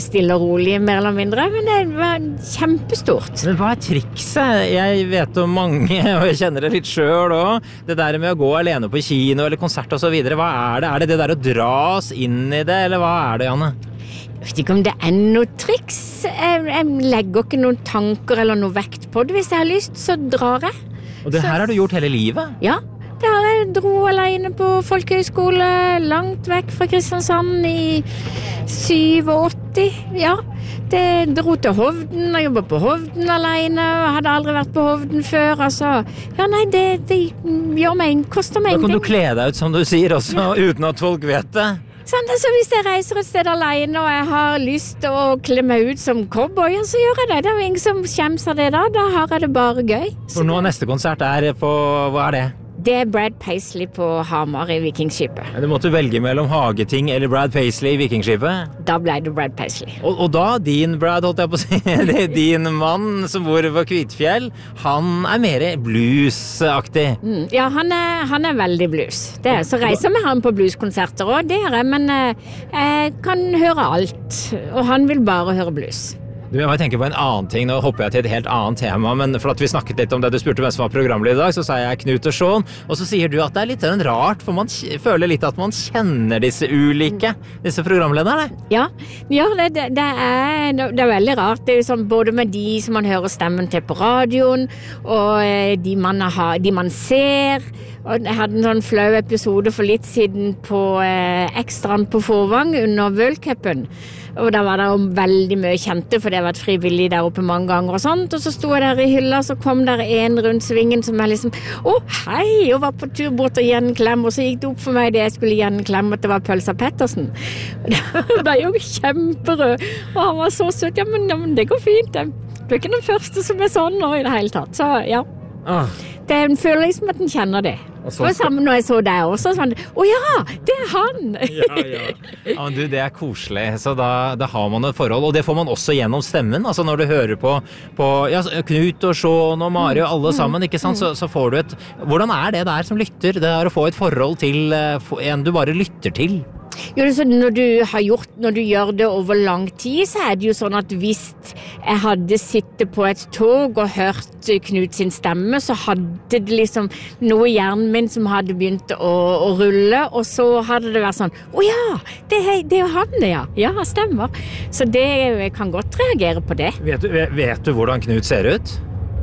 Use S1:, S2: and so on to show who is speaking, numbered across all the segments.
S1: stille og rolig, mer eller mindre, men det var kjempestort.
S2: Men hva trikset? Jeg vet om mange, og jeg kjenner det litt selv også. Det der med å gå alene på kino eller konsert og så videre, hva er det? Er det det der å dras inn i det, eller hva er det, Janne?
S1: Jeg vet ikke om det noe triks. Jeg legger ikke noen tanker eller noe vekt på det. Hvis jeg har lyst, så drar jeg.
S2: Og det her har du gjort hele livet?
S1: Ja, det har jeg. Dro alene på folkehøyskole, langt vekk fra Kristiansand i 87. Ja, det dro til Hovden, og jobbet på Hovden alene, og hadde aldri vært på Hovden før, altså. Ja, nei, det gjør meg, koster meg
S2: ingenting. Da kan du kle deg ut, som du sier også, uten at folk vet det.
S1: Sånn, altså hvis jeg reiser et sted alene og jeg har lyst til å kle meg ut som cowboy, så gjør jeg det. Det er jo ingen som skjemmer det da. Da har jeg det bare gøy.
S2: For nå neste konsert på, hva er det?
S1: Det er Brad Paisley på Hamar i Vikingskipet.
S2: Du måtte velge mellom Hageting eller Brad Paisley i Vikingskipet?
S1: Da ble det Brad Paisley.
S2: Og da, din Brad, holdt jeg på å si, din mann som bor på Kvitfjell, han er mer bluesaktig.
S1: Ja, han er veldig blues. Så reiser vi han på blueskonserter også, det gjør jeg, men jeg kan høre alt, og han vil bare høre blues.
S2: Jeg må tenke på en annen ting, nå hopper jeg til et helt annet tema, men for at vi snakket litt om det du spurte hvem som var programleder i dag, så sa jeg Knut og Sean, og så sier du at det er litt rart, for man føler litt at man kjenner disse programlederne. Ja, det er veldig rart. Det er jo sånn både med de som man hører stemmen til på radioen, og de man ser. Og jeg hadde en sånn flau episode for litt siden på Ekstraen på Forvang under Worldcupen. Og da var det jo veldig mye kjente, for det har vært frivillig der oppe mange ganger og sånt. Og så sto jeg der i hylla, så kom der en rundt svingen som er liksom, hei, og var på tur bort og gi en klem, og så gikk det opp for meg det jeg skulle gi en klem, at det var Pølsa Pettersen. Det er jo kjemperød, og han var så søt. Ja, men det går fint. Det er ikke den første som er sånn nå i det hele tatt. Så ja, det føler liksom at den kjenner det. Og sammen når jeg så deg også, sånn, ja, det er han! Ja, men du, det er koselig, så da har man et forhold, og det får man også gjennom stemmen, altså når du hører på Knut og Sean og Mari og alle sammen, ikke sant, så får du hvordan er det der som lytter, det er å få et forhold til en du bare lytter til?
S1: Jo, så når du gjør det over lang tid, så er det jo sånn at hvis jeg hadde sittet på et tog og hørt Knut sin stemme, så hadde det liksom noe i hjernen min som hadde begynt å rulle, og så hadde det vært sånn, ja, det er jo han det, ja, stemmer. Så det kan godt reagere på det.
S2: Vet du hvordan Knut ser ut?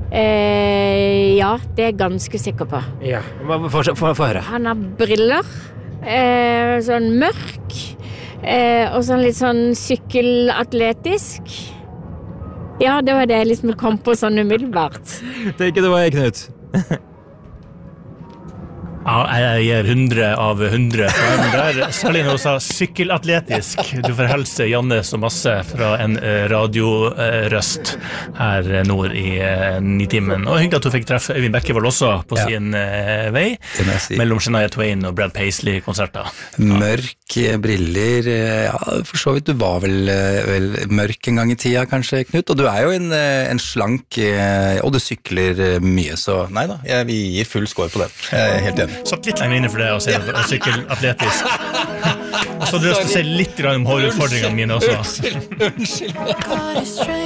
S1: Ja, det er jeg ganske sikker på.
S2: Ja, få høre.
S1: Han har briller. Sånn mørk og sånn litt sånn sykkelatletisk. Ja, det var det jeg liksom kom på sånn umiddelbart.
S2: Tenker du hva er Knut?
S3: Ja, jeg gir 100 av 100 der, særlig når hun sa sykkelatletisk. Du får helse Janne så masse fra en radiorøst her nord i 9-timen. Og hyggelig at du fikk treffe Øyvind Bekkevold også på sin vei, mellom Shania Twain og Brad Paisley-konserter.
S4: Mørk, briller, for så vidt, du var vel mørk en gang i tida kanskje, Knut, og du er jo en slank, og du sykler mye, så nei da, vi gir full score på det. Jeg er helt enig.
S3: Satt litt lenger inne for det å si sykkelatletisk. Og så hadde du lyst til å si litt om hårutfordringene mine også.
S4: Unnskyld.